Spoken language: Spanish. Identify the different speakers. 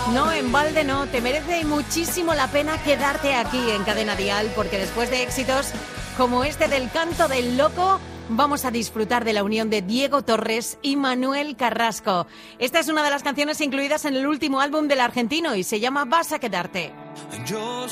Speaker 1: No, en balde no, te merece muchísimo la pena quedarte aquí en Cadena Dial, porque después de éxitos como este del Canto del Loco, vamos a disfrutar de la unión de Diego Torres y Manuel Carrasco. Esta es una de las canciones incluidas en el último álbum del argentino y se llama Vas a quedarte.
Speaker 2: Yo